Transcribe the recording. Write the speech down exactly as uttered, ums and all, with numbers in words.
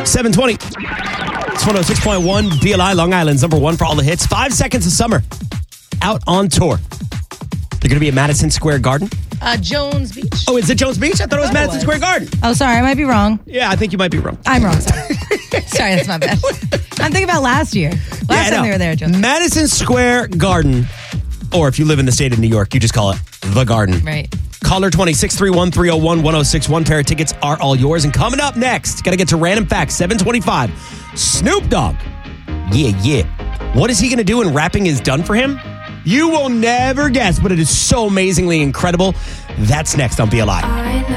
seven twenty. It's one oh six point one B L I, Long Island's number one for all the hits. Five Seconds of Summer. Out on tour. They're going to be at Madison Square Garden. Uh, Jones Beach. Oh, is it Jones Beach? I thought it was Madison Square Garden. Oh, sorry. I might be wrong. Yeah, I think you might be wrong. I'm wrong. Sorry. Sorry, that's my bad. I'm thinking about last year. Last Yeah, I time know. they were there at Jones. Madison Square Garden. Or if you live in the state of New York, you just call it The Garden. Right. Caller twenty, six three one, three oh one, one oh six one. Pair of tickets are all yours. And coming up next, got to get to Random Facts, seven twenty-five. Snoop Dogg. Yeah, yeah. What is he going to do when rapping is done for him? You will never guess, but it is so amazingly incredible. That's next on B L I.